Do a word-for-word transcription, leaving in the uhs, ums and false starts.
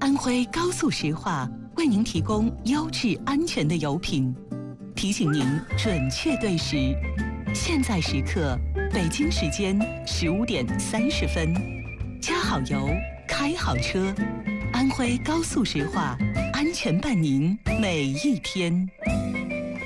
安徽高速石化为您提供优质安全的油品，提醒您准确对时。现在时刻，北京时间十五点三十分，加好油，开好车，安徽高速石化安全伴您每一天。